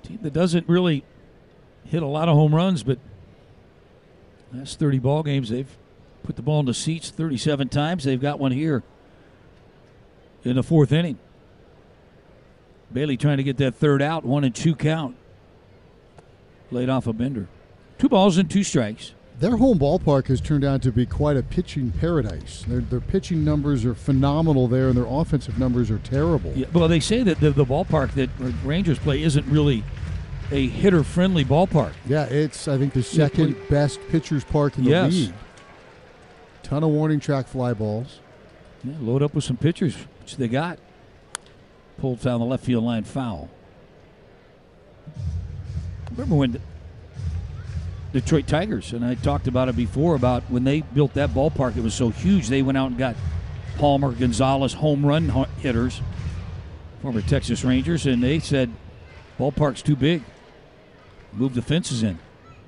Team that doesn't really hit a lot of home runs, but last 30 ball games, they've put the ball in the seats 37 times. They've got one here in the fourth inning. Bailey trying to get that third out, 1-2 count. Laid off a bender. 2 balls and 2 strikes. Their home ballpark has turned out to be quite a pitching paradise. Their pitching numbers are phenomenal there, and their offensive numbers are terrible. Yeah, well, they say that the ballpark that Rangers play isn't really a hitter-friendly ballpark. Yeah, it's, I think, the second best pitcher's park in the league. Ton of warning track fly balls. Yeah, load up with some pitchers, which they got. Pulled down the left field line foul. Remember when Detroit Tigers, and I talked about it before, about when they built that ballpark, it was so huge, they went out and got Palmer, Gonzalez, home run hitters, former Texas Rangers, and they said, ballpark's too big. Move the fences in.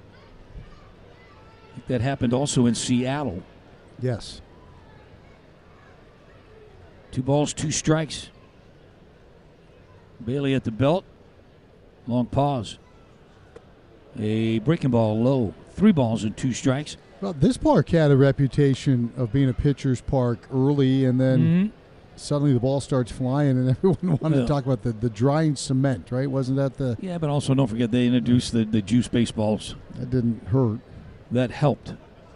I think that happened also in Seattle. Yes. 2 balls, 2 strikes. Bailey at the belt. Long pause. A breaking ball low. 3 balls and 2 strikes. Well, this park had a reputation of being a pitcher's park early, and then suddenly the ball starts flying, and everyone wanted to talk about the drying cement, right? Wasn't that the... Yeah, but also don't forget they introduced the juice baseballs. That didn't hurt. That helped.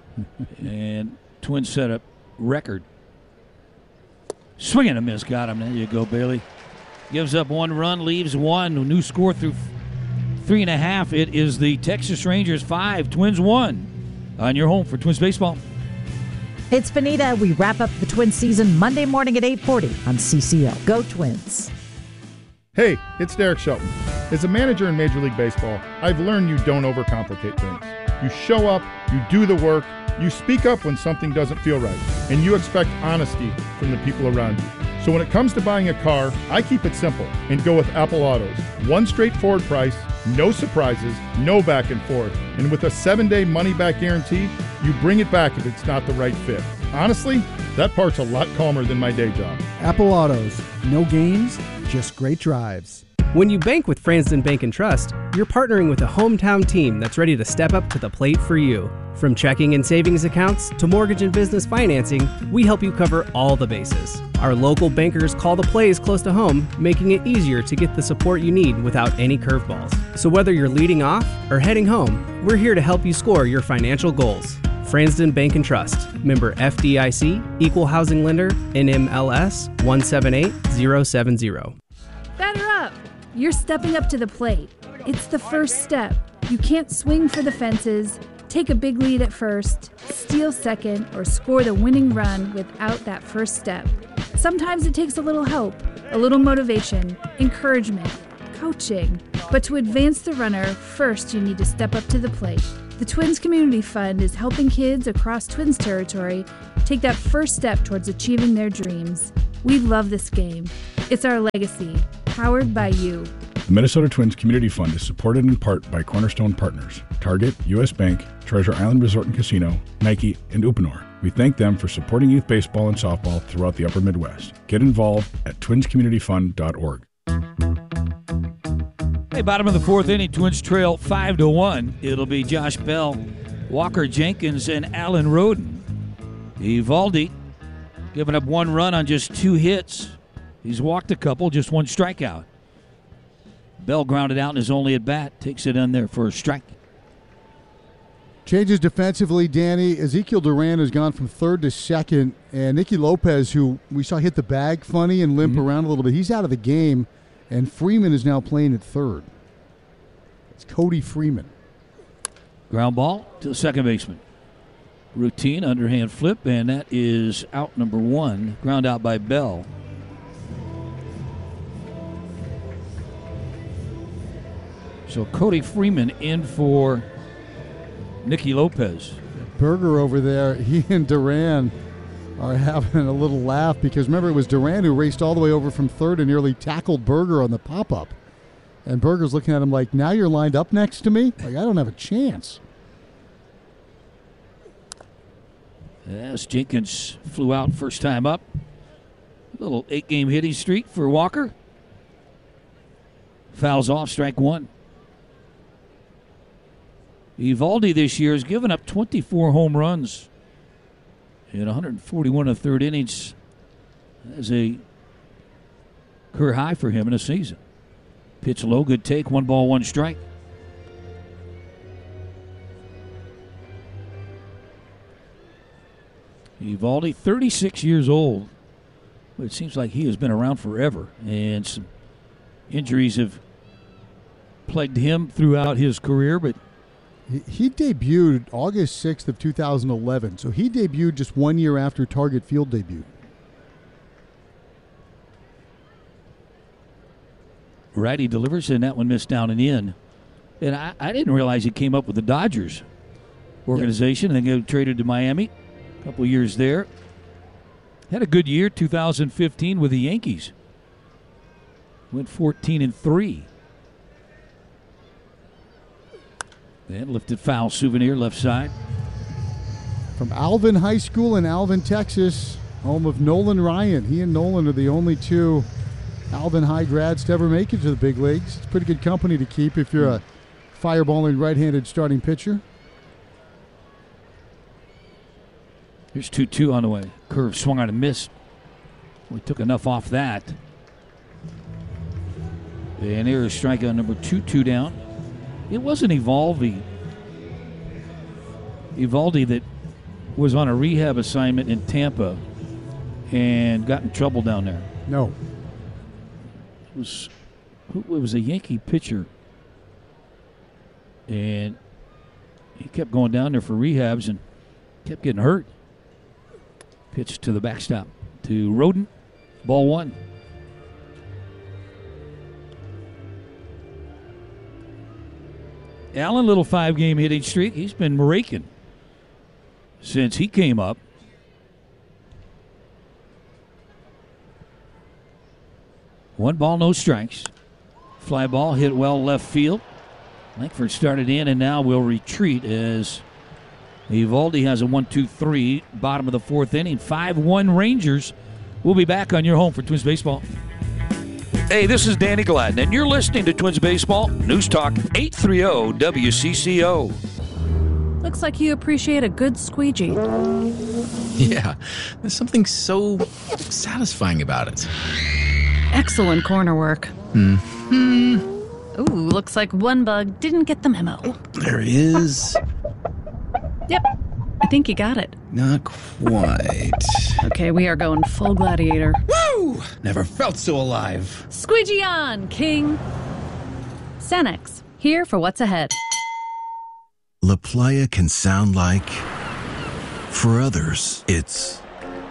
And Twins set up record. Swing and a miss. Got him. There you go, Bailey. Gives up 1 run, leaves 1. New score through 3.5. It is the Texas Rangers 5, Twins 1 on your home for Twins baseball. It's Bonita. We wrap up the Twins season Monday morning at 8:40 on CCO. Go Twins. Hey, it's Derek Shelton. As a manager in Major League Baseball, I've learned you don't overcomplicate things. You show up, you do the work, you speak up when something doesn't feel right, and you expect honesty from the people around you. So when it comes to buying a car, I keep it simple and go with Apple Autos. One straightforward price, no surprises, no back and forth. And with a 7-day money-back guarantee, you bring it back if it's not the right fit. Honestly, that part's a lot calmer than my day job. Apple Autos. No games, just great drives. When you bank with Fransden Bank and Trust, you're partnering with a hometown team that's ready to step up to the plate for you. From checking and savings accounts to mortgage and business financing, we help you cover all the bases. Our local bankers call the plays close to home, making it easier to get the support you need without any curveballs. So whether you're leading off or heading home, we're here to help you score your financial goals. Fransden Bank and Trust, member FDIC, equal housing lender, NMLS 178070. Batter up! You're stepping up to the plate. It's the first step. You can't swing for the fences, take a big lead at first, steal second, or score the winning run without that first step. Sometimes it takes a little help, a little motivation, encouragement, coaching. But to advance the runner, first you need to step up to the plate. The Twins Community Fund is helping kids across Twins territory take that first step towards achieving their dreams. We love this game. It's our legacy, powered by you. The Minnesota Twins Community Fund is supported in part by Cornerstone Partners, Target, U.S. Bank, Treasure Island Resort and Casino, Nike, and Uponor. We thank them for supporting youth baseball and softball throughout the upper Midwest. Get involved at twinscommunityfund.org. Hey, bottom of the fourth inning, Twins trail 5-1. It'll be Josh Bell, Walker Jenkins, and Alan Roden. Evaldi giving up 1 run on just 2 hits. He's walked a couple, just 1 strikeout. Bell grounded out in his only at bat, takes it in there for a strike. Changes defensively, Danny. Ezekiel Duran has gone from third to second, and Nicky Lopez, who we saw hit the bag funny and limp around a little bit, he's out of the game, and Freeman is now playing at third. It's Cody Freeman. Ground ball to the second baseman. Routine underhand flip, and that is out number 1. Ground out by Bell. So Cody Freeman in for Nicky Lopez. Berger over there, he and Duran are having a little laugh because remember it was Duran who raced all the way over from third and nearly tackled Berger on the pop-up. And Berger's looking at him like, now you're lined up next to me? Like, I don't have a chance. As Jenkins flew out first time up. A little 8-game hitting streak for Walker. Fouls off, strike 1. Evaldi this year has given up 24 home runs in 141 1/3 innings. That's a career high for him in a season. Pitch low, good take, 1 ball, 1 strike. Evaldi, 36 years old. It seems like he has been around forever, and some injuries have plagued him throughout his career, but he debuted August 6th of 2011, so he debuted just 1 year after Target Field debuted. Righty delivers, and that one missed down and in. And I didn't realize he came up with the Dodgers organization, and then got traded to Miami. A couple of years there. Had a good year, 2015, with the Yankees. Went 14-3. And lifted foul, Souvenir, left side. From Alvin High School in Alvin, Texas, home of Nolan Ryan. He and Nolan are the only two Alvin High grads to ever make it to the big leagues. It's pretty good company to keep if you're a fireballing right-handed starting pitcher. Here's 2-2 on the way. Curve swung on and missed. We took enough off that. And here's strikeout number 2 down. It wasn't Evaldi that was on a rehab assignment in Tampa and got in trouble down there. No. It was a Yankee pitcher. And he kept going down there for rehabs and kept getting hurt. Pitch to the backstop to Rodent. Ball 1. Allen, little 5-game hitting streak. He's been raking since he came up. One ball, no strikes. Fly ball hit well left field. Langford started in and now will retreat as Evaldi has a 1-2-3, bottom of the 4th inning. 5-1 Rangers. We'll be back on your home for Twins Baseball. Hey, this is Danny Gladden, and you're listening to Twins Baseball, News Talk 830 WCCO. Looks like you appreciate a good squeegee. Yeah, there's something so satisfying about it. Excellent corner work. Mm-hmm. Ooh, looks like one bug didn't get the memo. Oh, there he is. Yep, I think you got it. Not quite. Okay, we are going full gladiator. Woo! Never felt so alive. Squeegee on, King. Sanex, here for what's ahead. La Playa can sound like, for others, it's.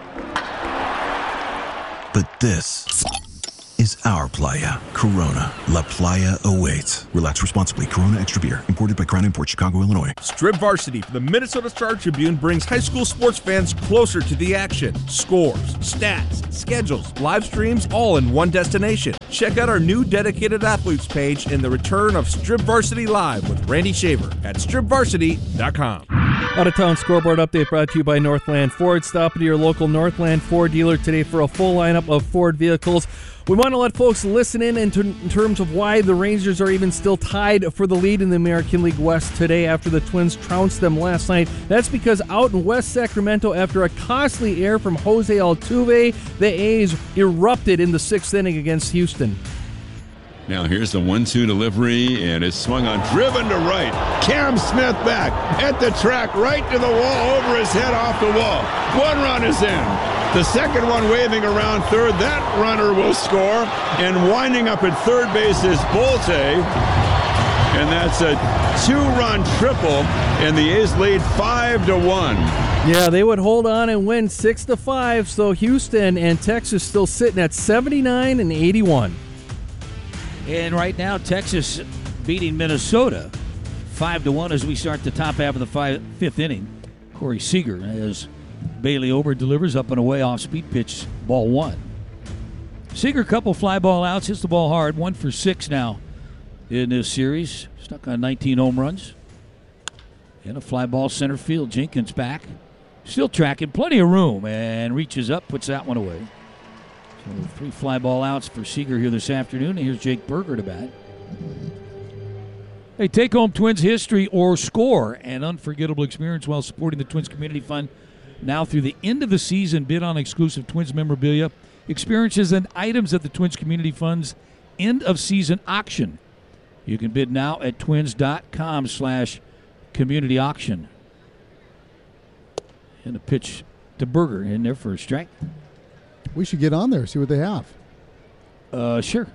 But this is our playa. Corona. La Playa awaits. Relax responsibly. Corona Extra Beer. Imported by Crown Imports, Chicago, Illinois. Strip Varsity for the Minnesota Star Tribune brings high school sports fans closer to the action. Scores, stats, schedules, live streams, all in one destination. Check out our new dedicated athletes page and the return of Strip Varsity Live with Randy Shaver at stripvarsity.com. Out-of-town scoreboard update brought to you by Northland Ford. Stop into your local Northland Ford dealer today for a full lineup of Ford vehicles. We want to let folks listen in terms of why the Rangers are even still tied for the lead in the American League West today after the Twins trounced them last night. That's because out in West Sacramento, after a costly error from Jose Altuve, the A's erupted in the 6th inning against Houston. Now here's the 1-2 delivery, and it's swung on, driven to right. Cam Smith back at the track, right to the wall, over his head, off the wall. 1 run is in. The second one waving around third. That runner will score, and winding up at third base is Bolte. And that's a 2-run triple, and the A's lead 5-1. Yeah, they would hold on and win 6-5. So Houston and Texas still sitting at 79 and 81. And right now, Texas beating Minnesota 5-1 as we start the top half of the 5th inning. Corey Seager as Bailey Ober delivers up and away off speed pitch, ball 1. Seager, couple fly ball outs, hits the ball hard, 1 for 6 now in this series. Stuck on 19 home runs. And a fly ball center field. Jenkins back. Still tracking, plenty of room, and reaches up, puts that one away. So 3 fly ball outs for Seager here this afternoon. And here's Jake Burger to bat. Hey, take home Twins history or score an unforgettable experience while supporting the Twins Community Fund. Now through the end of the season, bid on exclusive Twins memorabilia, experiences, and items at the Twins Community Fund's end of season auction. You can bid now at twins.com/community auction. And a pitch to Berger in there for a strike. We should get on there, see what they have. Sure.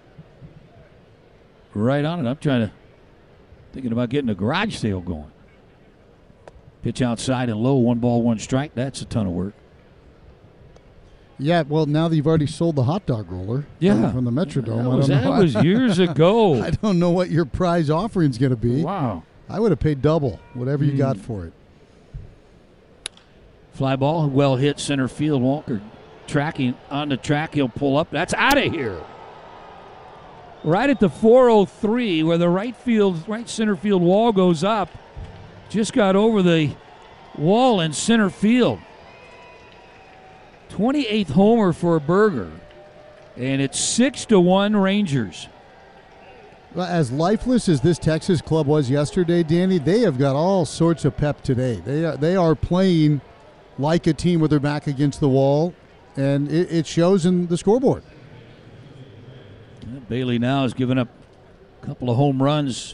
Right on it. I'm thinking about getting a garage sale going. Pitch outside and low, 1 ball, 1 strike. That's a ton of work. Yeah, well, now that you've already sold the hot dog roller from the Metrodome. That was years ago. I don't know what your prize offering is going to be. Wow. I would have paid double, whatever you got for it. Fly ball, well hit center field. Walker tracking on the track. He'll pull up. That's out of here. Right at the 403 where the right center field wall goes up. Just got over the wall in center field. 28th homer for Berger. And it's 6-1 Rangers. Well, as lifeless as this Texas club was yesterday, Danny, they have got all sorts of pep today. They are playing like a team with their back against the wall, and it shows in the scoreboard. Bailey now has given up a couple of home runs.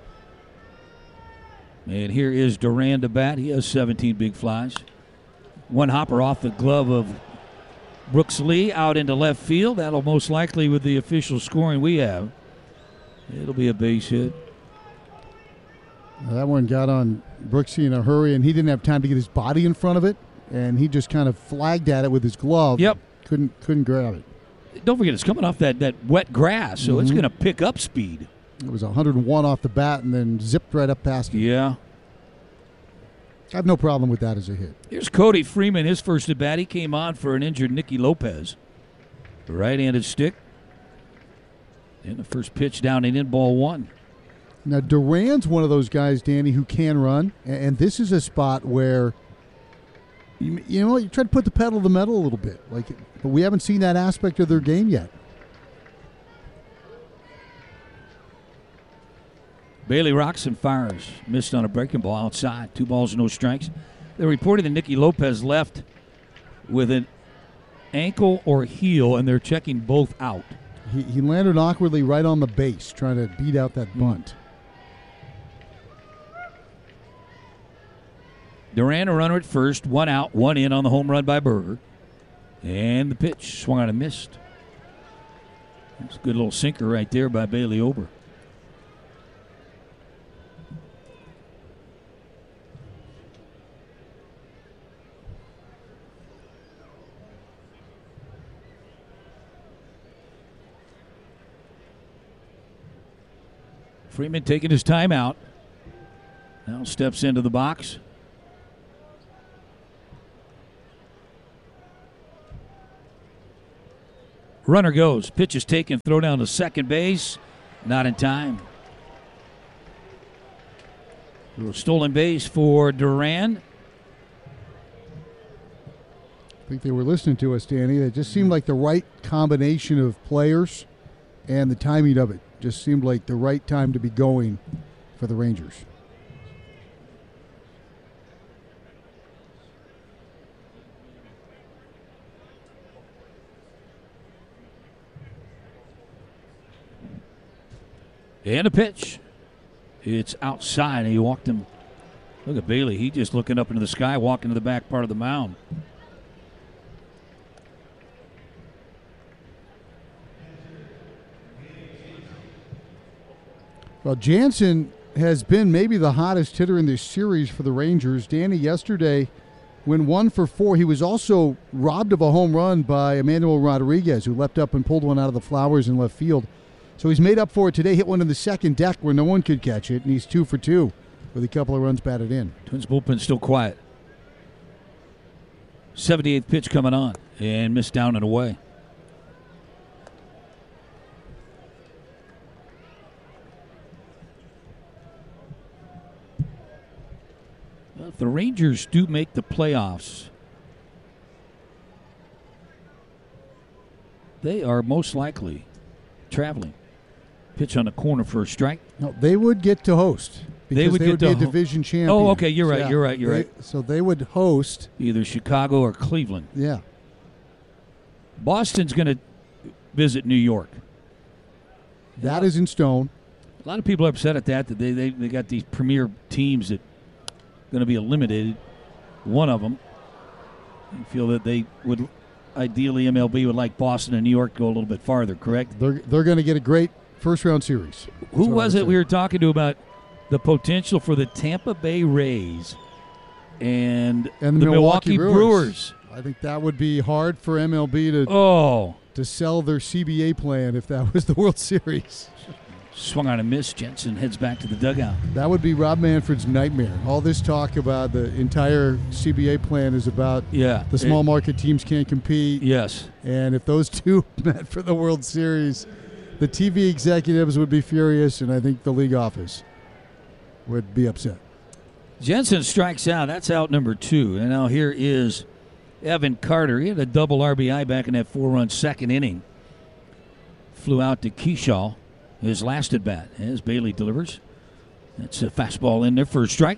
And here is Duran to bat. He has 17 big flies. One hopper off the glove of Brooks Lee out into left field. That'll most likely, with the official scoring we have, it'll be a base hit. Now that one got on Brooksy in a hurry, and he didn't have time to get his body in front of it, and he just kind of flagged at it with his glove. Yep. Couldn't grab it. Don't forget, it's coming off that wet grass, so it's going to pick up speed. It was 101 off the bat and then zipped right up past him. Yeah. I have no problem with that as a hit. Here's Cody Freeman, his first at bat. He came on for an injured Nicky Lopez. Right-handed stick. And the first pitch down and in, ball 1. Now, Duran's one of those guys, Danny, who can run, and this is a spot where you know what, you try to put the pedal to the metal a little bit, but we haven't seen that aspect of their game yet. Bailey rocks and fires. Missed on a breaking ball outside. 2 balls, no strikes. They're reporting that Nicky Lopez left with an ankle or heel, and they're checking both out. He landed awkwardly right on the base, trying to beat out that bunt. Duran, a runner at first. 1 out, 1 in on the home run by Berger. And the pitch swung on and missed. That's a good little sinker right there by Bailey Ober. Freeman taking his time out. Now steps into the box. Runner goes. Pitch is taken. Throw down to second base. Not in time. A little stolen base for Duran. I think they were listening to us, Danny. It just seemed like the right combination of players and the timing of it. Just seemed like the right time to be going for the Rangers. And a pitch. It's outside. He walked him. Look at Bailey. He just looking up into the sky, walking to the back part of the mound. Well, Jansen has been maybe the hottest hitter in this series for the Rangers. Danny, yesterday, went 1 for 4. He was also robbed of a home run by Emmanuel Rodriguez, who leapt up and pulled one out of the flowers in left field. So he's made up for it today, hit one in the second deck where no one could catch it, and he's 2 for 2 with a couple of runs batted in. Twins bullpen still quiet. 78th pitch coming on, and missed down and away. Well, if the Rangers do make the playoffs, they are most likely traveling. Pitch on the corner for a strike. No, they would get to host. Because They would be a get to division champion. Oh, okay, you're right, Yeah, you're right. So they would host either Chicago or Cleveland. Yeah. Boston's going to visit New York. That is in stone. A lot of people are upset at that they got these premier teams that are going to be eliminated. One of them, I feel that they would ideally MLB would like Boston and New York to go a little bit farther. Correct? They're going to get a great first round series. Who was it we were talking to about the potential for the Tampa Bay Rays and the Milwaukee Brewers? I think that would be hard for MLB to sell their CBA plan if that was the World Series. Swung on a miss. Jensen heads back to the dugout. That would be Rob Manfred's nightmare. All this talk about the entire CBA plan is about the small market teams can't compete. Yes. And if those two met for the World Series, the TV executives would be furious, and I think the league office would be upset. Jensen strikes out. That's out number 2. And now here is Evan Carter. He had a double RBI back in that 4-run second inning. Flew out to Kershaw, his last at bat, as Bailey delivers. That's a fastball in there for a strike.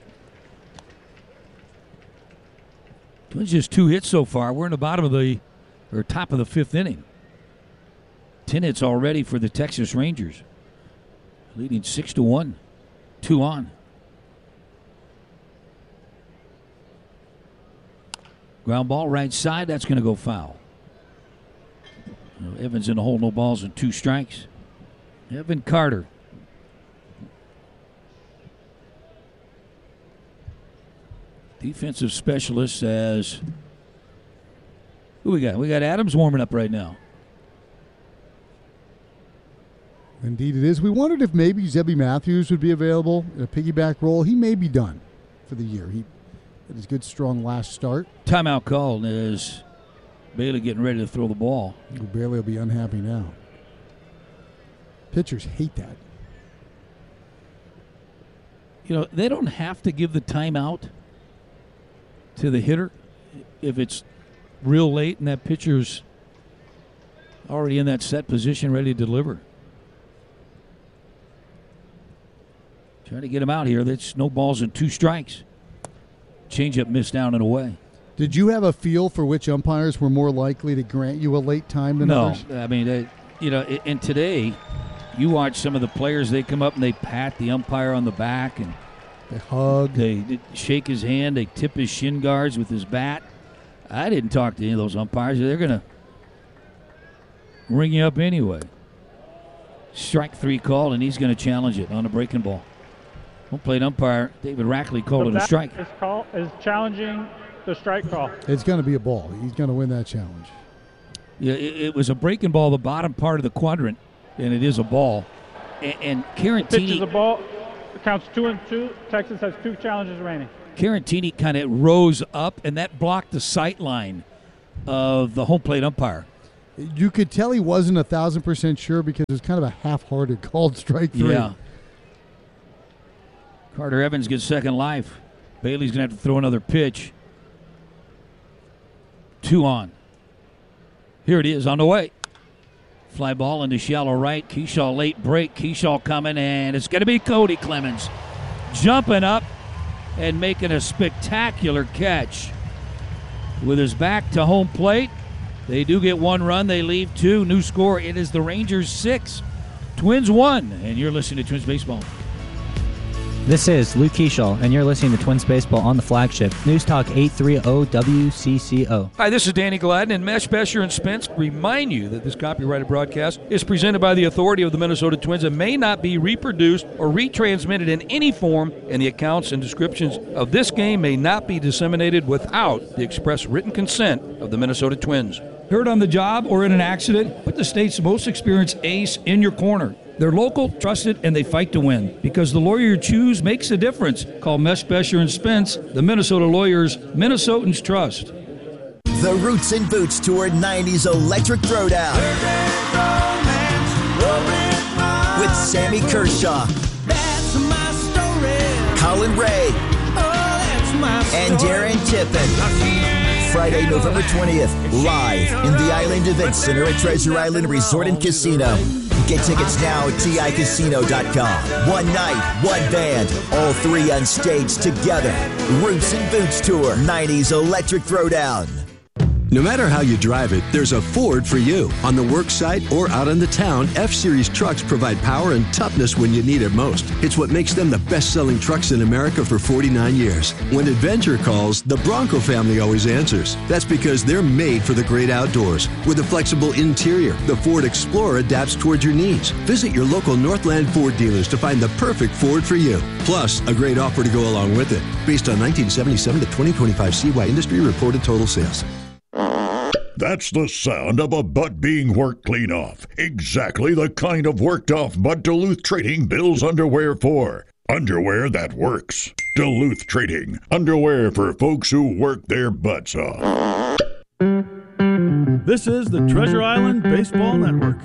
Twins just 2 hits so far. We're in the top of the 5th inning. 10 hits already for the Texas Rangers, leading 6-1. 2 on. Ground ball right side. That's going to go foul. Evans in the hole. No balls and 2 strikes. Evan Carter. Defensive specialist as who we got? We got Adams warming up right now. Indeed it is. We wondered if maybe Zebby Matthews would be available in a piggyback role. He may be done for the year. He had his good, strong last start. Timeout called as Bailey getting ready to throw the ball. Bailey will be unhappy now. Pitchers hate that. You know, they don't have to give the timeout to the hitter if it's real late and that pitcher's already in that set position ready to deliver. Trying to get him out here. That's no balls and 2 strikes. Changeup missed down and away. Did you have a feel for which umpires were more likely to grant you a late time than others? No. I mean, and today you watch some of the players, they come up and they pat the umpire on the back and they hug. They shake his hand. They tip his shin guards with his bat. I didn't talk to any of those umpires. They're going to ring you up anyway. Strike 3 called, and he's going to challenge it on a breaking ball. Home plate umpire David Rackley called it a strike. Is challenging the strike call. It's going to be a ball. He's going to win that challenge. Yeah, it was a breaking ball, the bottom part of the quadrant, and it is a ball. And Carantini pitches a ball. It counts 2-2. Texas has 2 challenges remaining. Carantini kind of rose up, and that blocked the sight line of the home plate umpire. You could tell he wasn't 1,000% sure because it was kind of a half-hearted called strike 3. Yeah. Carter Evans gets second life. Bailey's going to have to throw another pitch. 2 on. Here it is on the way. Fly ball into shallow right. Kershaw late break. Kershaw coming, and it's going to be Cody Clemens jumping up and making a spectacular catch. With his back to home plate, they do get 1 run. They leave 2. New score. It is the Rangers 6, Twins 1, and you're listening to Twins Baseball. This is Luke Kershaw, and you're listening to Twins Baseball on the flagship News Talk 830 WCCO. Hi, this is Danny Gladden, and Mesh, Besher, and Spence remind you that this copyrighted broadcast is presented by the authority of the Minnesota Twins and may not be reproduced or retransmitted in any form, and the accounts and descriptions of this game may not be disseminated without the express written consent of the Minnesota Twins. Hurt on the job or in an accident? Put the state's most experienced ace in your corner. They're local, trusted, and they fight to win. Because the lawyer you choose makes a difference. Call Mesh, Besher, and Spence, the Minnesota lawyers Minnesotans trust. The Roots and Boots Tour 90s Electric Throwdown. With Sammy Kershaw, Colin Ray, and Darren Tippin. Friday, November 20th, live in the Island Event Center at Treasure Island Resort and Casino. Get tickets now at TICasino.com. One night, one band, all three on stage together. Roots and Boots Tour, 90s Electric Throwdown. No matter how you drive it, there's a Ford for you. On the work site or out in the town, F-Series trucks provide power and toughness when you need it most. It's what makes them the best-selling trucks in America for 49 years. When adventure calls, the Bronco family always answers. That's because they're made for the great outdoors. With a flexible interior, the Ford Explorer adapts towards your needs. Visit your local Northland Ford dealers to find the perfect Ford for you. Plus, a great offer to go along with it. Based on 1977 to 2025 CY industry reported total sales. That's the sound of a butt being worked clean off. Exactly the kind of worked off butt Duluth Trading builds underwear for. Underwear that works. Duluth Trading. Underwear for folks who work their butts off. This is the Treasure Island Baseball Network.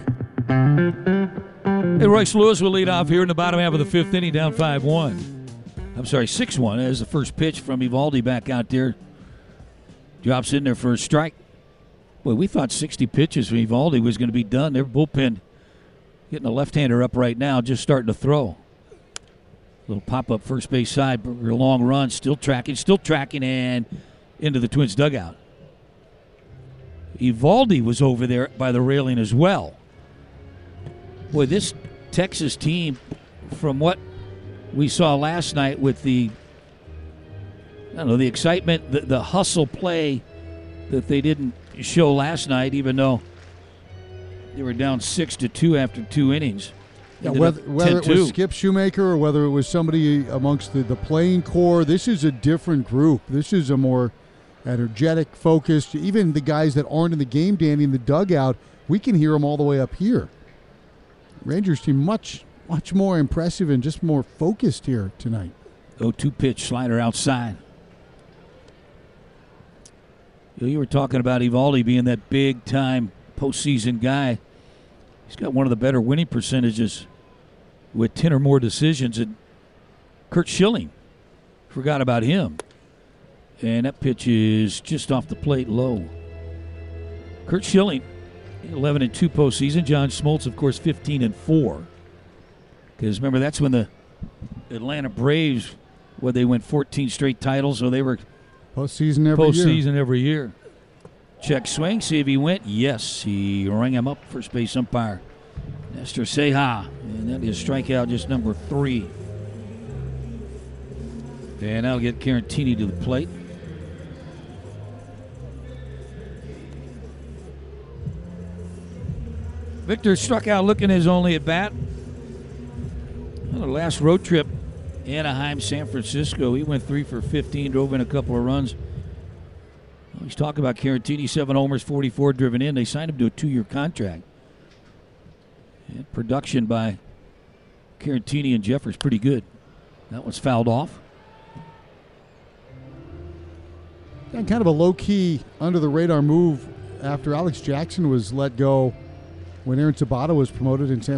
Hey, Royce Lewis will lead off here in the bottom half of the fifth inning, down 5-1. I'm sorry, 6-1 as the first pitch from Eovaldi back out there. Drops in there for a strike. Boy, we thought 60 pitches from Eovaldi was going to be done. Their bullpen getting a left-hander up right now, just starting to throw. Little pop-up first base side, long run, still tracking, and into the Twins dugout. Eovaldi was over there by the railing as well. Boy, this Texas team, from what we saw last night with the excitement, the hustle play that they didn't show last night, even though they were down 6-2 after 2 innings. Yeah, whether it was Skip Shoemaker or whether it was somebody amongst the playing core, this is a different group. This is a more energetic, focused. Even the guys that aren't in the game, Danny, in the dugout, we can hear them all the way up here. Rangers team much more impressive and just more focused here tonight. 0-2 pitch, slider outside. You were talking about Eovaldi being that big-time postseason guy. He's got one of the better winning percentages with 10 or more decisions. And Curt Schilling, forgot about him. And that pitch is just off the plate low. Curt Schilling, 11-2 postseason. John Smoltz, of course, 15-4. Because remember, that's when the Atlanta Braves, they went 14 straight titles, so they were postseason every year. Check swing, see if he went. Yes, he rang him up, first base umpire Nestor Ceja. And that is strikeout just number 3. And that'll get Carantini to the plate. Victor struck out looking his only at bat. On the last road trip, Anaheim, San Francisco, he went 3 for 15, drove in a couple of runs. Well, he's talking about Carantini, 7 homers, 44 driven in. They signed him to a 2-year contract. And production by Carantini and Jeffers pretty good. That one's fouled off. And kind of a low-key, under-the-radar move after Alex Jackson was let go when Aaron Tabata was promoted in San